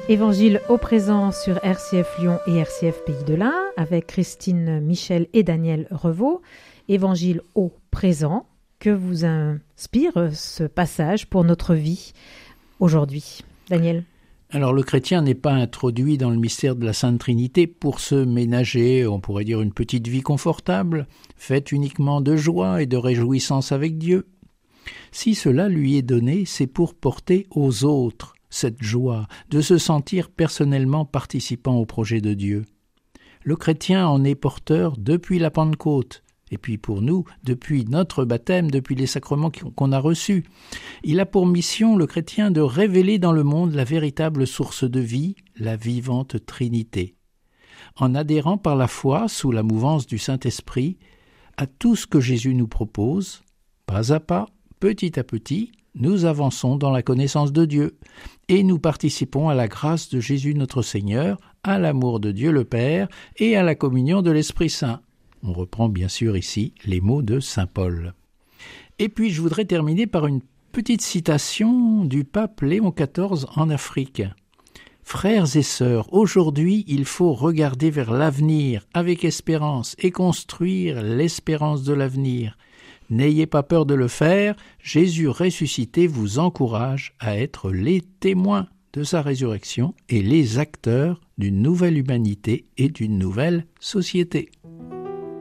Évangile au présent sur RCF Lyon et RCF Pays de l'Ain avec Christine Michel et Daniel Revaux. Évangile au présent, que vous inspire ce passage pour notre vie aujourd'hui? Daniel? Alors le chrétien n'est pas introduit dans le mystère de la Sainte Trinité pour se ménager, on pourrait dire une petite vie confortable, faite uniquement de joie et de réjouissance avec Dieu. Si cela lui est donné, c'est pour porter aux autres cette joie, de se sentir personnellement participant au projet de Dieu. Le chrétien en est porteur depuis la Pentecôte, et puis pour nous, depuis notre baptême, depuis les sacrements qu'on a reçus. Il a pour mission, le chrétien, de révéler dans le monde la véritable source de vie, la vivante Trinité. En adhérant par la foi, sous la mouvance du Saint-Esprit, à tout ce que Jésus nous propose, pas à pas, petit à petit, nous avançons dans la connaissance de Dieu et nous participons à la grâce de Jésus notre Seigneur, à l'amour de Dieu le Père et à la communion de l'Esprit Saint. On reprend bien sûr ici les mots de saint Paul. Et puis je voudrais terminer par une petite citation du pape Léon XIV en Afrique. « Frères et sœurs, aujourd'hui il faut regarder vers l'avenir avec espérance et construire l'espérance de l'avenir. N'ayez pas peur de le faire, Jésus ressuscité vous encourage à être les témoins de sa résurrection et les acteurs d'une nouvelle humanité et d'une nouvelle société. »